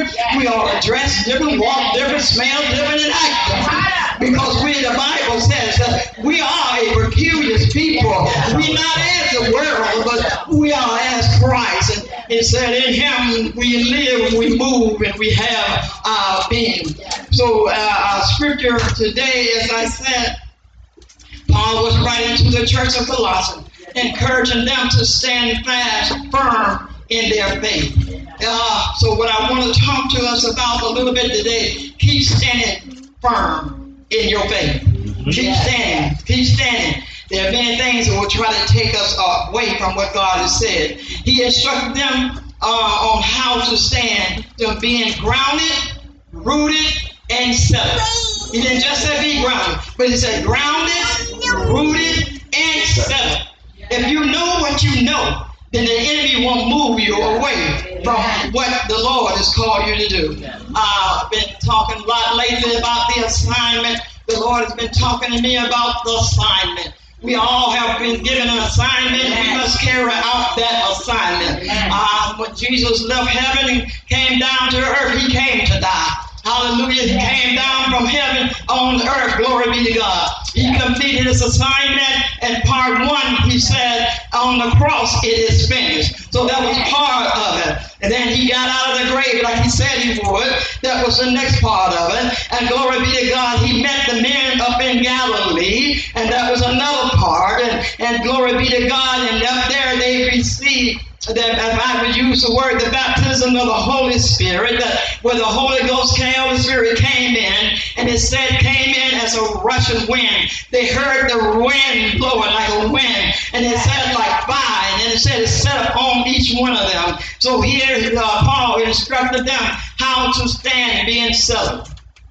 different. We ought to dress different, walk different, smell different, and act different. Because the Bible says that we are a peculiar people. We're not as the world, but we are as Christ. And it said in him we live, we move, and we have our being. So our scripture today, as I said, Paul was writing to the church of Colossae, encouraging them to stand fast, firm in their faith. So what I want to talk to us about a little bit today, keep standing firm in your faith. Keep standing. Keep standing. There are many things that will try to take us away from what God has said. He instructed them on how to stand, to being grounded, rooted, and settled. He didn't just say be grounded, but he said grounded, rooted, and settled. If you know what you know, then the enemy won't move you away from what the Lord has called you to do. I've been talking a lot lately about the assignment. The Lord has been talking to me about the assignment. We all have been given an assignment, and we must carry out that assignment. When Jesus left heaven and came down to earth, he came to die. Hallelujah. He came down from heaven on earth. Glory be to God. He completed his assignment. And part one, he said, on the cross, it is finished. So that was part of it. And then he got out of the grave like he said he would. That was the next part of it. And glory be to God, he met the men up in Galilee. And that was another part. And glory be to God. And up there they received, that if I would use the word, the baptism of the Holy Spirit, that where the Holy Ghost came, Holy Spirit came in, and it said came in as a rushing wind. They heard the wind blowing like a wind, and it said like fire, and it said it set upon each one of them. So here Paul instructed them how to stand being settled.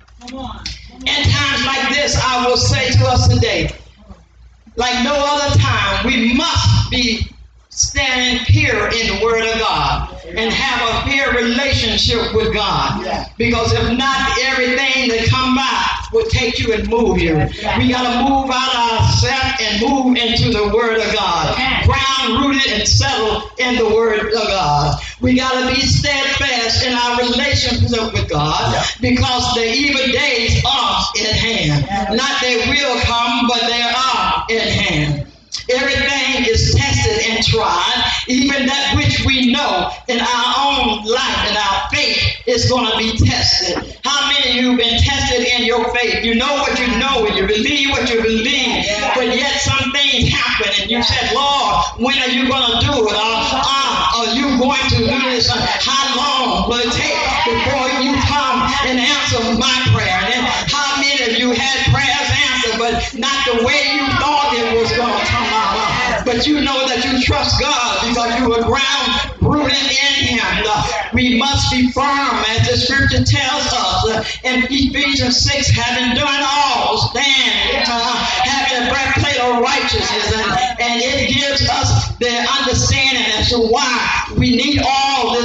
In times like this, I will say to us today, like no other time, we must be standing pure in the Word of God and have a pure relationship with God. Because if not, everything that come by will take you and move you. We got to move out of ourselves and move into the Word of God. Ground rooted and settled in the Word of God. We got to be steadfast in our relationship with God because the evil days are at hand. Not they will come, but they are at hand. Everything is tested and tried. Even that which we know in our own life and our faith is going to be tested. How many of you have been tested in your faith? You know what you know and you believe what you believe, but yet some things happen and you said, Lord, when are you going to do it? Are you going to do this? How long will it take before you come and answer my prayer? And how many of you had prayers answered, but not the way you thought it was going to come out? But you know that you trust God because you were ground rooted in him. We must be firm, as the scripture tells us in Ephesians 6, having done all, stand, having a breastplate of righteousness, and it gives us the understanding as to why we need all this